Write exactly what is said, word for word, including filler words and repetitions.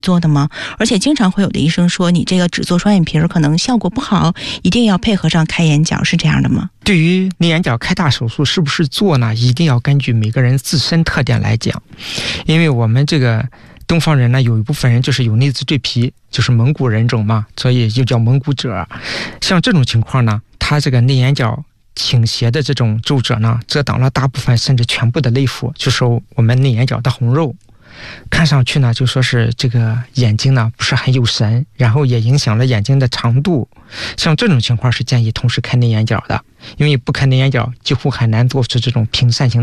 做的吗？而且经常会有的医生说，你这个只做双眼皮儿可能效果不好，一定要配合上开眼角，是这样的吗？ 对于内眼角开大手术是不是做呢，一定要根据每个人自身特点来讲。因为我们这个东方人呢，有一部分人就是有内眦赘皮，就是蒙古人种嘛，所以就叫蒙古褶。像这种情况呢，他这个内眼角倾斜的这种皱褶呢，遮挡了大部分甚至全部的泪府，就是我们内眼角的红肉，看上去呢就说是这个眼睛呢不是很有神，然后也影响了眼睛的长度。像这种情况是建议同时开内眼角的，因为不开内眼角几乎很难做出这种平散型